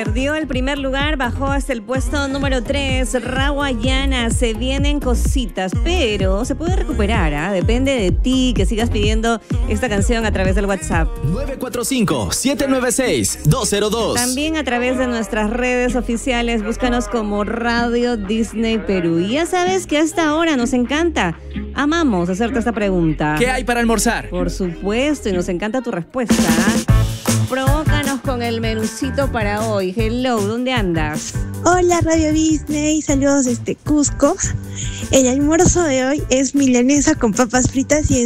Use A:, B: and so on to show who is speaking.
A: Perdió el primer lugar, bajó hasta el puesto número 3. Rawayana, se vienen cositas, pero se puede recuperar, ¿ah? Depende de ti que sigas pidiendo esta canción a través del WhatsApp.
B: 945-796-202.
A: También a través de nuestras redes oficiales, búscanos como Radio Disney Perú. Y ya sabes que hasta ahora nos encanta, amamos hacerte esta pregunta.
B: ¿Qué hay para almorzar?
A: Por supuesto, y nos encanta tu respuesta. Provócanos con el menucito para hoy. Hello, ¿dónde andas?
C: Hola Radio Disney, saludos desde Cusco. El almuerzo de hoy es milanesa con papas fritas y